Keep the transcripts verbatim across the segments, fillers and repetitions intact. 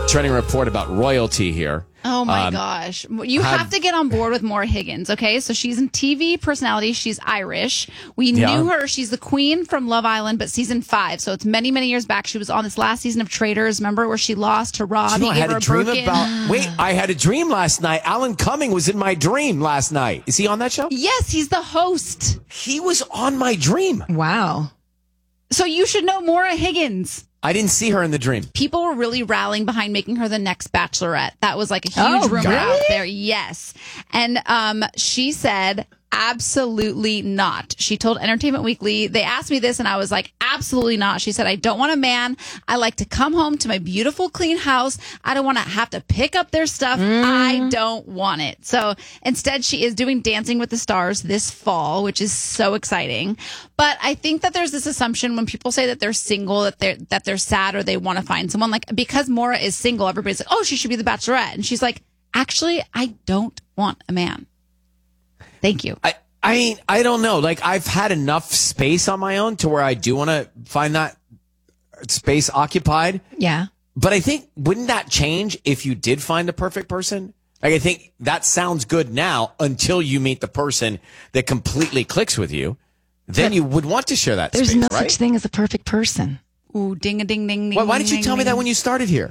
trending report about royalty here. Oh, my um, gosh. You have, have to get on board with Maura Higgins, okay? So she's a T V personality. She's Irish. We Yeah. knew her. She's the queen from Love Island, but season five. So it's many, many years back. She was on this last season of Traitors. Remember where she lost to Rob? You know, He I gave had her a dream Birkin. about. Wait, I had a dream last night. Alan Cumming was in my dream last night. Is he on that show? Yes, he's the host. He was on my dream. Wow. So you should know Maura Higgins. I didn't see her in the dream. People were really rallying behind making her the next Bachelorette. That was like a huge Oh, rumor really? out there. Yes. And um, she said, absolutely not. She told Entertainment Weekly, they asked me this and I was like, absolutely not. She said, I don't want a man. I like to come home to my beautiful, clean house. I don't want to have to pick up their stuff. Mm. I don't want it. So instead, she is doing Dancing with the Stars this fall, which is so exciting. But I think that there's this assumption when people say that they're single, that they're, that they're sad or they want to find someone. Like, because Maura is single, everybody's like, oh, she should be the Bachelorette. And she's like, actually, I don't want a man. Thank you. I, I mean, I don't know. Like, I've had enough space on my own to where I do want to find that space occupied. Yeah. But I think, wouldn't that change if you did find the perfect person? Like, I think that sounds good now until you meet the person that completely clicks with you. Then you would want to share that There's space, no right? such thing as a perfect person. Ooh, ding a ding ding ding. Why, why didn't you ding, tell me ding. that when you started here?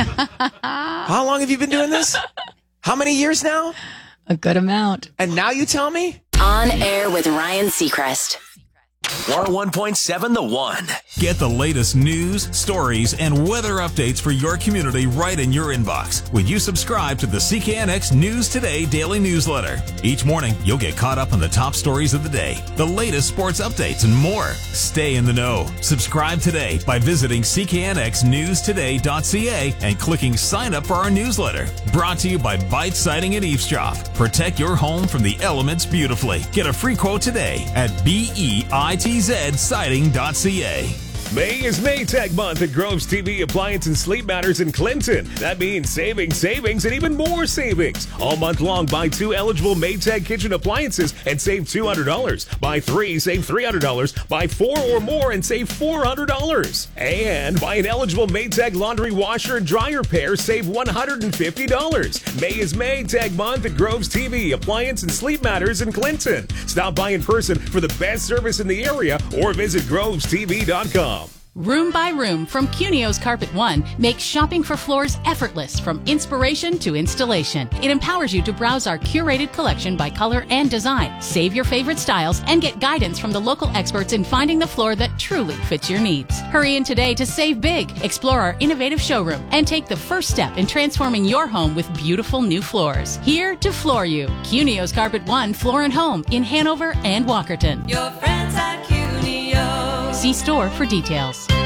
How long have you been doing this? How many years now? A good amount. And now you tell me? On Air with Ryan Seacrest. one oh one point seven The One. Get the latest news, stories, and weather updates for your community right in your inbox when you subscribe to the C K N X News Today daily newsletter. Each morning, you'll get caught up on the top stories of the day, the latest sports updates, and more. Stay in the know. Subscribe today by visiting c k n x news today dot c a and clicking sign up for our newsletter. Brought to you by Bite Siding and Eavesdrop. Protect your home from the elements beautifully. Get a free quote today at B E I T Z siding dot c a. May is Maytag month at Groves T V Appliance and Sleep Matters in Clinton. That means savings, savings, and even more savings. All month long, buy two eligible Maytag kitchen appliances and save two hundred dollars. Buy three, save three hundred dollars. Buy four or more and save four hundred dollars. And buy an eligible Maytag laundry washer and dryer pair, save one hundred fifty dollars. May is Maytag month at Groves T V Appliance and Sleep Matters in Clinton. Stop by in person for the best service in the area or visit groves t v dot com. Room by Room from Cunio's Carpet One makes shopping for floors effortless from inspiration to installation. It empowers you to browse our curated collection by color and design, save your favorite styles, and get guidance from the local experts in finding the floor that truly fits your needs. Hurry in today to save big, explore our innovative showroom, and take the first step in transforming your home with beautiful new floors. Here to floor you. Cunio's Carpet One Floor and Home in Hanover and Walkerton. Your friends at Cunio. See store for details.